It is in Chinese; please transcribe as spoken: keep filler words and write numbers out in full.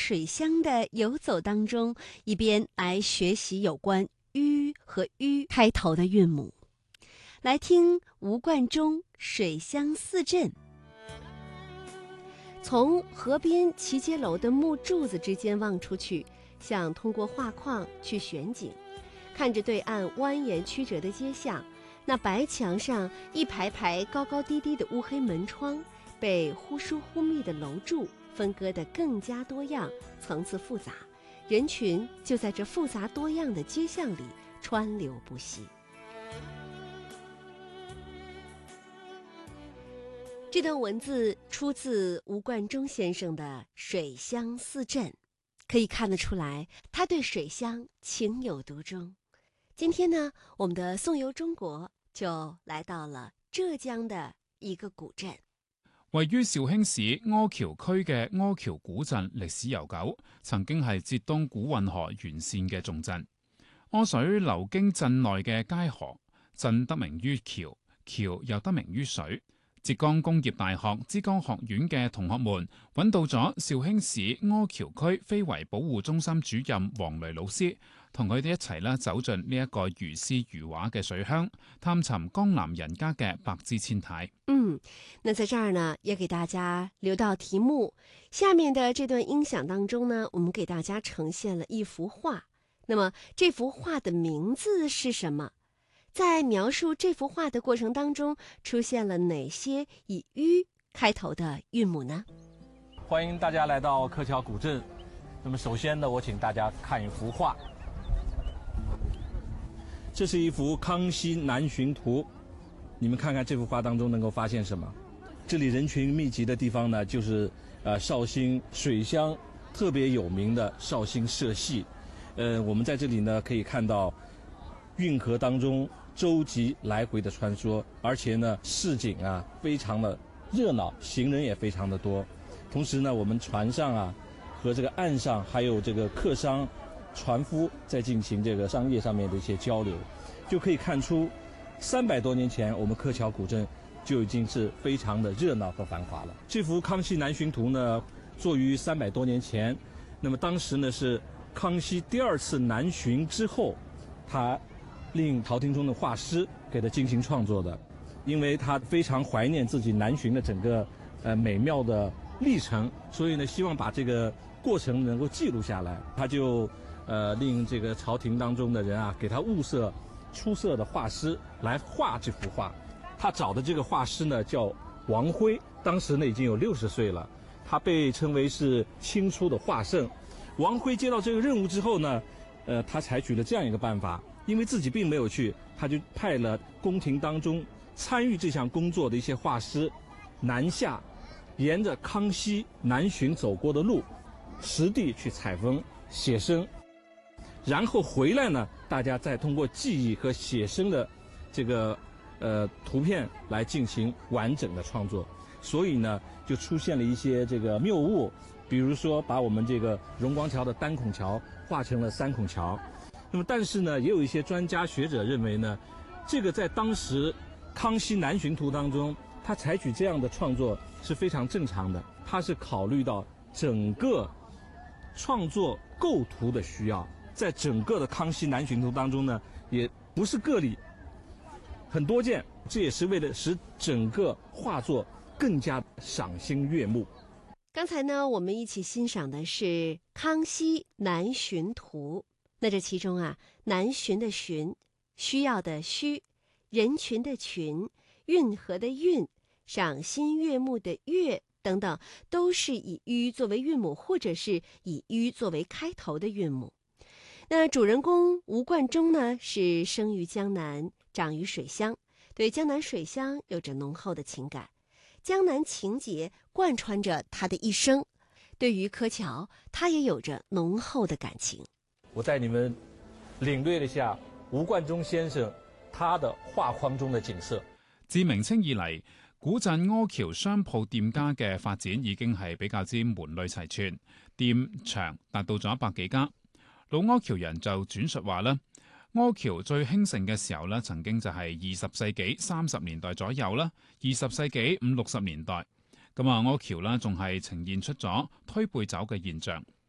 水乡的游走当中，一边来学习有关“吁”和“吁”开头的韵母。来听吴冠中《水乡四镇》。从河边齐街楼的木柱子之间望出去，像通过画框去选景，看着对岸蜿蜒曲折的街巷，那白墙上一排排高高低低的乌黑门窗，被忽疏忽密的楼柱分割得更加多样，层次复杂，人群就在这复杂多样的街巷里川流不息。这段文字出自吴冠中先生的《水乡四镇》，可以看得出来，他对水乡情有独钟。今天呢，我们的颂游中国就来到了浙江的一個古鎮。 位於肇興市柯橋區嘅柯橋古鎮歷史悠久，曾經係浙東古運河沿線嘅重鎮。柯水流經鎮內嘅街河，鎮得名於橋，橋又得名於水。浙江工業大學之江學院嘅同學們揾到咗肇興市柯橋區非遺保護中心主任黃雷老師，同佢哋一齊啦走進呢一個如詩如畫嘅水鄉，探尋江南人家嘅百姿千態。 嗯，那在這兒呢，也給大家留到題目。下面的這段音響當中呢，我們給大家呈現了一幅畫。那麼這幅畫的名字是什麼？在描述這幅畫的過程當中，出現了哪些以“吁”開頭的韻母呢？ 歡迎大家來到柯橋古鎮。那麼首先呢，我請大家看一幅畫。這是一幅《康熙南巡圖》。你們看看這幅畫當中能夠發現什麼？這裡人群密集的地方呢，就是呃紹興水鄉特別有名的紹興社戲。呃，我們在這裡呢可以看到運河當中舟楫來回的穿梭，而且呢市井啊非常的熱鬧，行人也非常的多。同時呢，我們船上啊和這個岸上還有這個客商船夫在進行這個商業上面的一些交流，就可以看出三百多年前我們柯橋古鎮就已經是非常的熱鬧和繁華了。這幅《康熙南巡圖》呢作於三百多年前，那麼當時呢是康熙第二次南巡之後，他令朝廷中的畫師給他進行創作的，因為他非常懷念自己南巡的整個呃美妙的歷程，所以呢希望把這個過程能夠記錄下來。他就呃令這個朝廷當中的人啊給他物色出色的畫師來畫這幅畫。他找的這個畫師呢叫王輝，當時呢已經有六十歲了，他被稱為是清初的畫聖。王輝接到這個任務之後呢，呃他採取了這樣一個辦法。因為自己並沒有去，他就派了宮廷當中參與這項工作的一些畫師南下，沿着康熙南巡走過的路，實地去採風寫生，然後回來呢，大家再通過記憶和寫生的這個呃圖片來進行完整的創作。所以呢，就出現了一些這個謬誤，比如說把我們這個榮光橋的單孔橋畫成了三孔橋。那麼，但是呢，也有一些專家學者認為呢，這個在當時康熙南巡圖當中，他採取這樣的創作是非常正常的。他是考慮到整個創作構圖的需要，在整個的康熙南巡圖當中呢，也不是個例，很多件，這也是為了使整個畫作更加賞心悅目。 剛才呢，我們一起欣賞的是《康熙南巡圖》。那這其中啊，南巡的巡，需要的需，人群的群，運河的運，賞心悅目的悅等等，都是以“吁”作為韻母，或者是以“吁”作為開頭的韻母。那主人公吳冠中呢，是生於江南，長於水鄉，對江南水鄉有着濃厚的情感，江南情結貫穿着他的一生。對於柯橋，他也有着濃厚的感情。 我帶你們領略了一下吳冠中先生他的畫框中的景色。 自明清以嚟，古鎮柯橋商鋪店家嘅發展已經係比較之門類齊全，店場達到咗百幾家。老柯橋人就轉述話啦，柯橋最興盛嘅時候咧，曾經就係二十世紀三十年代左右啦，二十世紀五六十年代。咁啊，柯橋啦仲係呈現出咗推背走嘅現象。